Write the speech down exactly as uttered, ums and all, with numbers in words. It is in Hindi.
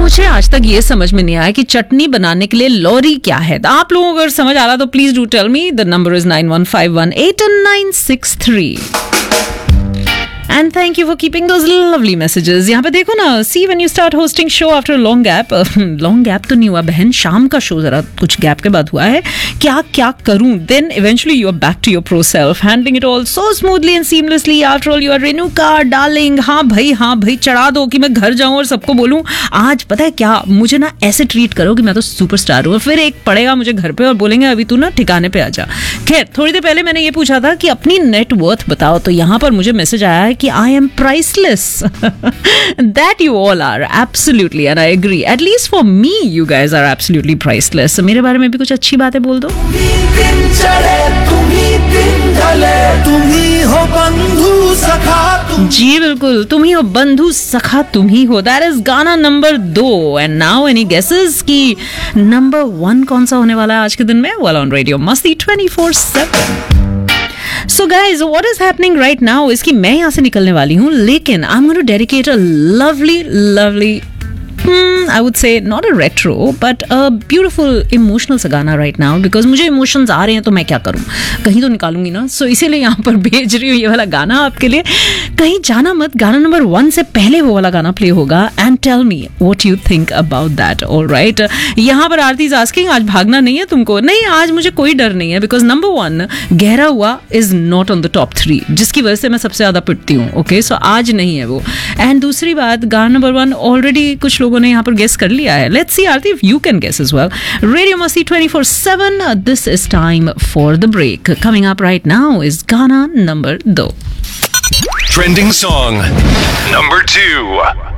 मुझे आज तक ये समझ में नहीं आया कि चटनी बनाने के लिए लॉरी क्या है. आप लोगों को अगर समझ आ रहा तो please do tell me. The number is nine one five one eight nine six three. And thank you for keeping those lovely messages. यहाँ पे देखो ना, see when you start hosting show after a long gap, long gap तो नहीं हुआ बहन, शाम का शो जरा कुछ गैप के बाद हुआ है. क्या क्या करूँ? Then eventually you are back to your pro self, handling it all so smoothly and seamlessly. After all, you are Renuka, darling. हाँ भाई, हाँ भाई, चढ़ा दो कि मैं घर जाऊँ और सबको बोलूँ आज पता है क्या, मुझे ना ऐसे ट्रीट करो कि मैं तो सुपरस्टार हूँ. फिर एक पड़ेगा मुझे घर पे और बोलेंगे अभी तू ना ठिकाने पे आ जा. खैर, थोड़ी देर पहले मैंने ये पूछा था कि अपनी नेट वर्थ बताओ, तो यहाँ पर मुझे मैसेज आया है कि I am priceless. That you all are, absolutely, and I agree. At least for me, you guys are absolutely priceless. मेरे बारे में भी कुछ अच्छी बातें बोल दो. जी बिल्कुल, तुम ही हो बंधु सखा, तुम ही हो. That is गाना नंबर दो. And now any guesses कि नंबर वन कौन सा होने वाला है आज के दिन में? Well, on Radio Masti twenty-four seven. So guys, what is happening right now is कि मैं यहाँ से निकलने वाली हूँ, लेकिन I'm going to dedicate a lovely, lovely, hmm, I would say not a retro, but a beautiful emotional सा गाना right now, because मुझे emotions आ रहे हैं तो मैं क्या करूँ, कहीं तो निकालूंगी ना. So इसीलिए यहाँ पर भेज रही हूँ ये वाला गाना आपके लिए. कहीं जाना मत, गाना नंबर वन से पहले वो वाला गाना प्ले होगा. And tell me what you think about that. Alright, यहाँ पर आरती इज आस्किंग आज भागना नहीं है तुमको. नहीं, आज मुझे कोई डर नहीं है, बिकॉज नंबर वन गहरा हुआ is not on the top three, जिसकी वजह से मैं सबसे ज्यादा पिटती हूँ. ओके, सो आज नहीं है वो. एंड दूसरी बात, गाना नंबर वन ऑलरेडी कुछ लोगों ने यहाँ पर गेस कर लिया है. Let's see Aarti if you can guess as well. Radio मस्ती twenty-four seven. This is time for the break. Coming up right now is गाना नंबर दो. Trending song number two.